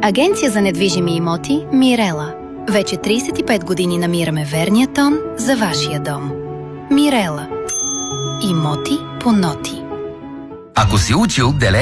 Агенция за недвижими имоти Мирела. Вече 35 години намираме верния тон за вашия дом. Мирела. Имоти по ноти. Ако си учил деление